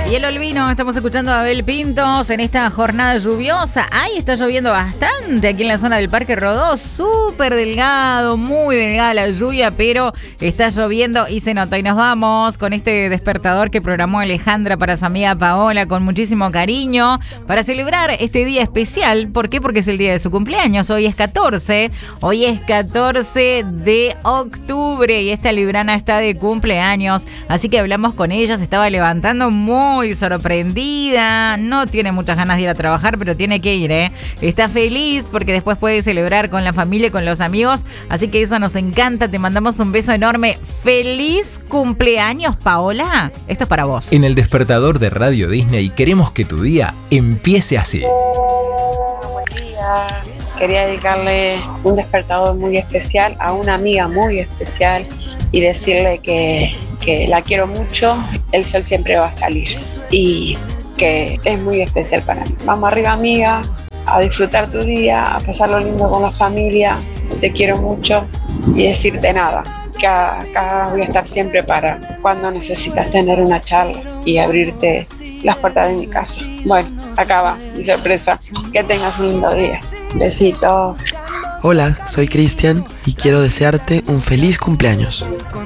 Y el Olvino, estamos escuchando a Abel Pintos en esta jornada lluviosa. Ay, está lloviendo bastante aquí en la zona del Parque Rodó, súper delgado, muy delgada la lluvia, pero está lloviendo y se nota. Y nos vamos con este despertador que programó Alejandra para su amiga Paola con muchísimo cariño para celebrar este día especial. ¿Por qué? Porque es el día de su cumpleaños. Hoy es 14 de octubre y esta librana está de cumpleaños. Así que hablamos con ella, se estaba levantando muy sorprendida, no tiene muchas ganas de ir a trabajar, pero tiene que ir, Está feliz porque después puede celebrar con la familia y con los amigos, así que eso nos encanta, te mandamos un beso enorme. ¡Feliz cumpleaños, Paola! Esto es para vos. En el despertador de Radio Disney queremos que tu día empiece así. Buen día. Quería dedicarle un despertador muy especial a una amiga muy especial y decirle que la quiero mucho, el sol siempre va a salir y que es muy especial para mí. Vamos arriba, amiga, a disfrutar tu día, a pasarlo lindo con la familia, te quiero mucho y decirte nada, que acá voy a estar siempre para cuando necesitas tener una charla y abrirte las puertas de mi casa. Bueno, acá va mi sorpresa, que tengas un lindo día. Besitos. Hola, soy Cristian y quiero desearte un feliz cumpleaños.